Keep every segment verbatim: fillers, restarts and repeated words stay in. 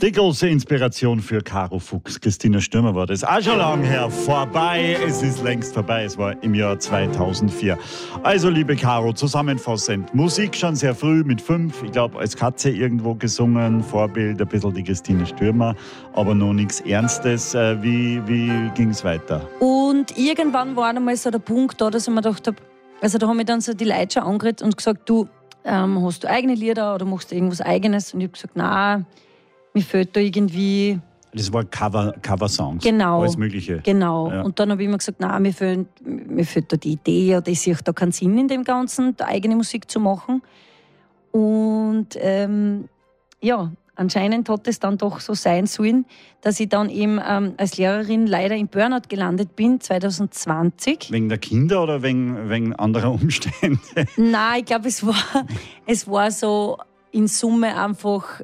Die große Inspiration für Caro Fuchs, Christina Stürmer war das. Auch schon lange her, vorbei, es ist längst vorbei, es war im Jahr zweitausendvier. Also liebe Caro, zusammenfassend, Musik schon sehr früh mit fünf, ich glaube als Katze irgendwo gesungen, Vorbild ein bisschen die Christina Stürmer, aber noch nichts Ernstes. Wie, wie ging es weiter? Und irgendwann war einmal so der Punkt da, dass ich mir gedacht habe, also da haben mich dann so die Leute schon angeredet und gesagt, du, ähm, hast du eigene Lieder oder machst du irgendwas Eigenes? Und ich habe gesagt, nein, mir fehlt da irgendwie... Das war Cover, Cover-Songs, genau, alles Mögliche. Genau, ja. Und dann habe ich mir gesagt, nein, mir fehlt, mir fehlt da die Idee oder ich sehe da keinen Sinn in dem Ganzen, da eigene Musik zu machen. Und ähm, ja, anscheinend hat es dann doch so sein sollen, dass ich dann eben ähm, als Lehrerin leider im Burnout gelandet bin, zwanzig zwanzig. Wegen der Kinder oder wegen, wegen anderer Umstände? Nein, ich glaube, es war, es war so in Summe einfach...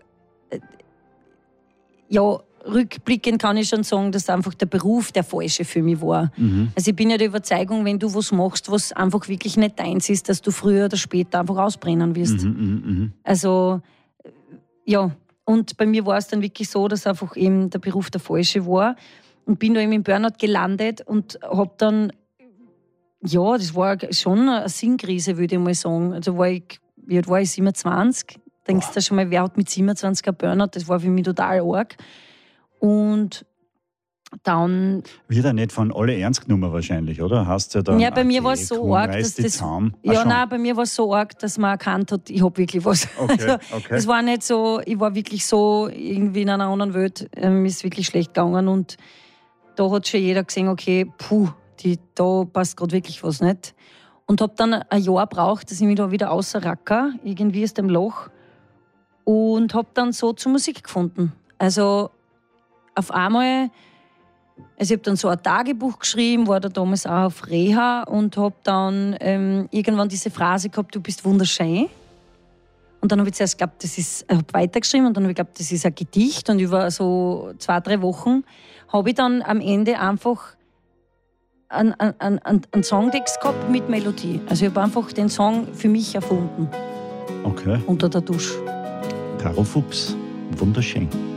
Ja, rückblickend kann ich schon sagen, dass einfach der Beruf der falsche für mich war. Mhm. Also ich bin ja der Überzeugung, wenn du was machst, was einfach wirklich nicht deins ist, dass du früher oder später einfach ausbrennen wirst. Mhm, mh, mh. Also, ja. Und bei mir war es dann wirklich so, dass einfach eben der Beruf der falsche war. Und bin da eben im Burnout gelandet und habe dann, ja, das war schon eine Sinnkrise, würde ich mal sagen. Also war ich, wie alt war ich, siebenundzwanzig? Denkst du schon mal, wer hat mit siebenundzwanzig ein Burnout? Das war für mich total arg. Und dann... Wird ja nicht von alle ernst genommen wahrscheinlich, oder? Hast du dann, ja, bei mir okay, war es so komm, arg, dass das... Zaum. Ja, Ach, nein, bei mir war es so arg, dass man erkannt hat, ich habe wirklich was. Okay, also, okay. Es war nicht so, ich war wirklich so irgendwie in einer anderen Welt, ähm, ist wirklich schlecht gegangen und da hat schon jeder gesehen, okay, puh, die, da passt gerade wirklich was nicht. Und habe dann ein Jahr gebraucht, dass ich mich da wieder rausracker, irgendwie aus dem Loch. Und habe dann so zur Musik gefunden. Also auf einmal, also ich habe dann so ein Tagebuch geschrieben, war da damals auch auf Reha und habe dann ähm, irgendwann diese Phrase gehabt, du bist wunderschön. Und dann habe ich zuerst geglaubt, das ist, ich habe weitergeschrieben und dann habe ich geglaubt, das ist ein Gedicht. Und über so zwei, drei Wochen habe ich dann am Ende einfach einen, einen, einen, einen Songtext gehabt mit Melodie. Also ich habe einfach den Song für mich erfunden. Okay. Unter der Dusche. Caro Fuchs, wunderschön.